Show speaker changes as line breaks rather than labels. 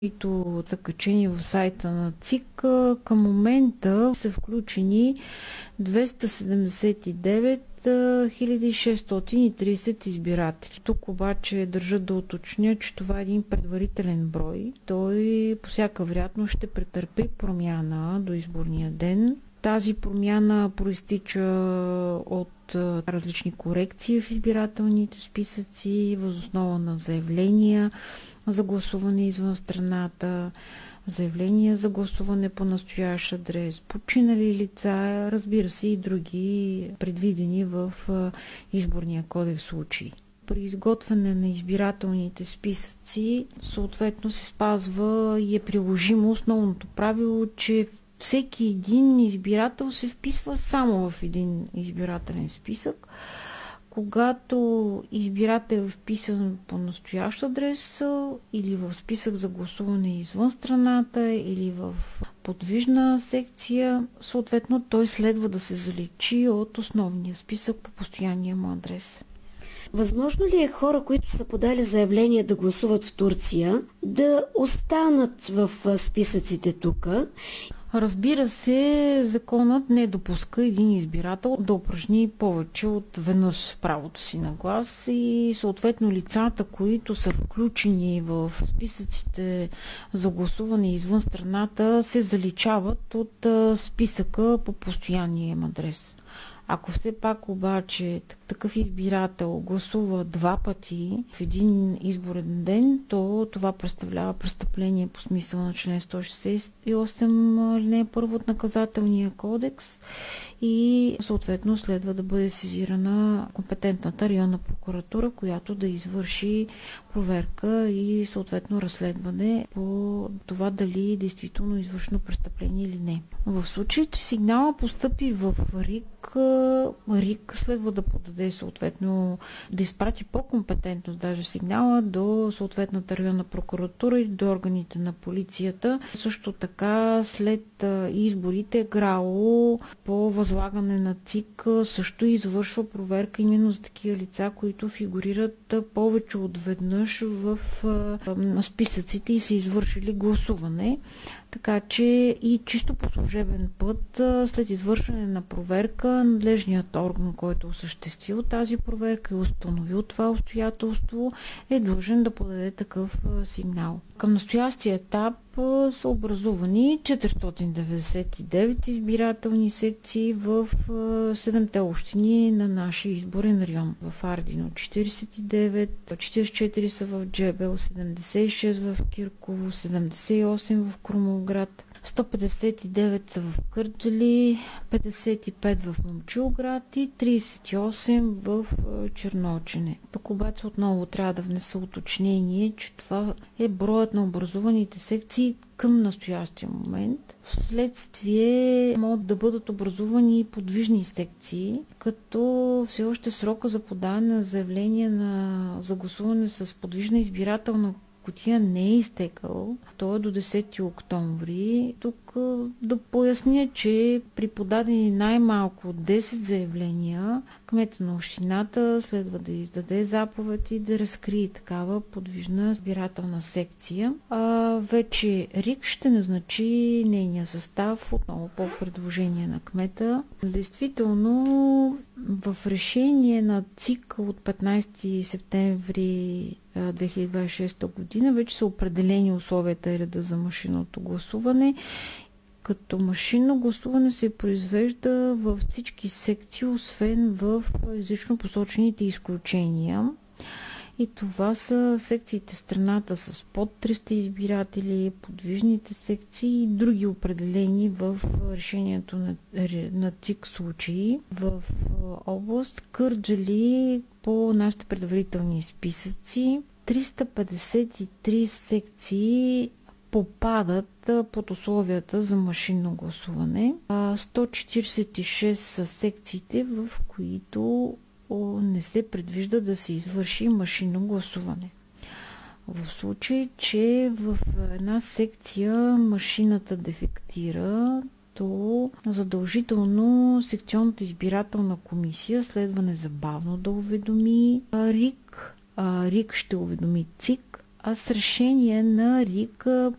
които са качени в сайта на ЦИК, към момента са включени 279 630 избиратели. Тук обаче държа да уточня, че това е един предварителен брой. Той по всяка вероятност ще претърпи промяна до изборния ден. Тази промяна проистича от различни корекции в избирателните списъци, въз основа на заявления за гласуване извън страната, заявления за гласуване по настоящ адрес, починали лица, разбира се и други предвидени в изборния кодекс случаи. При изготвяне на избирателните списъци съответно се спазва и е приложимо основното правило, че всеки един избирател се вписва само в един избирателен списък. Когато избирател е вписан по настоящ адрес или в списък за гласуване извън страната или в подвижна секция, съответно той следва да се заличи от основния списък по постоянния му адрес.
Възможно ли е хора, които са подали заявление да гласуват в Турция, да останат в списъците тук?
Разбира се, законът не допуска един избирател да упражни повече от веднъж правото си на глас и съответно лицата, които са включени в списъците за гласуване извън страната, се заличават от списъка по постоянния им адрес. Ако все пак обаче такъв избирател гласува два пъти в един изборен ден, то това представлява престъпление по смисъл на член 168 алинея 1 от Наказателния кодекс и съответно следва да бъде сезирана компетентната районна прокуратура, която да извърши проверка и съответно разследване по това дали действително е извършено престъпление или не. В случай, че сигнала постъпи в РИК следва да подаде съответно, да изпрати по компетентност даже сигнала до съответната районна прокуратура и до органите на полицията. Също така след изборите ГРАО по възлагане на ЦИК също извършва проверка именно за такива лица, които фигурират повече от веднъж в списъците и са извършили гласуване. Така че и чисто по служебен път, след извършване на проверка, надлежният орган, който е осъществил тази проверка и установил това обстоятелство, е длъжен да подаде такъв сигнал. Към настоящия етап са образувани 499 избирателни секции в 7-те общини на нашия изборен район. В Ардино 49, 44 са в Джебел, 76 в Кирково, 78 в Крумовград, 159 са в Кърджали, 55 в Момчилград и 38 в Черноочене. Тук обаче отново трябва да внеса уточнение, че това е броят на образуваните секции към настоящия момент. Вследствие могат да бъдат образувани подвижни секции, като все още срока за подаване на заявление за гласуване с подвижна избирателна кутия не е изтекал. То е до 10 октомври. Тук да поясня, че при подадени най-малко 10 заявления, кмета на общината следва да издаде заповед и да разкрие такава подвижна избирателна секция. Вече РИК ще назначи нейния състав отново по предложение на кмета. Действително, в решение на ЦИК от 15 септември 2026 година вече са определени условията и реда за машинното гласуване, като машинно гласуване се произвежда във всички секции, освен в изрично посочените изключения. И това са секциите в страната с под 300 избиратели, подвижните секции и други определени в решението на ЦИК случаи. В област Кърджали по нашите предварителни списъци 353 секции попадат под условията за машинно гласуване. 146 са секциите, в които не се предвижда да се извърши машинно гласуване. В случай, че в една секция машината дефектира, то задължително секционната избирателна комисия следва незабавно да уведоми РИК. РИК ще уведоми ЦИК, а с решение на РИК